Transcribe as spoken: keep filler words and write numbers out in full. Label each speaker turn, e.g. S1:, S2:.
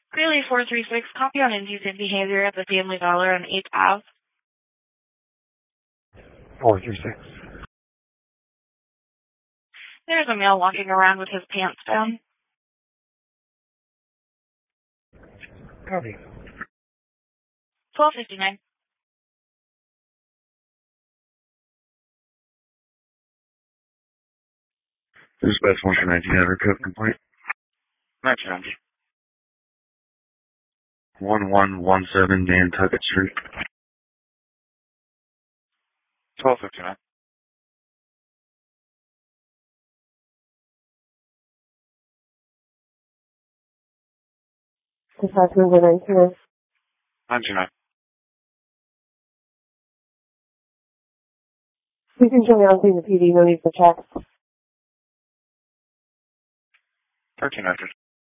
S1: Clearly four three six, copy on indecent behavior at the Family Dollar on eighth Avenue.
S2: four three six.
S1: There's a male walking around with his pants down.
S2: Copy.
S1: twelve fifty-nine.
S2: Dispatch one for nineteen hundred code complaint.
S3: nineteen hundred.
S2: one one one seven Nantucket Street.
S3: twelve fifty-nine.
S4: Dispatch number nineteen.
S3: ninety-nine.
S4: You can join on the P D, no need for check.
S3: thirteen hundred.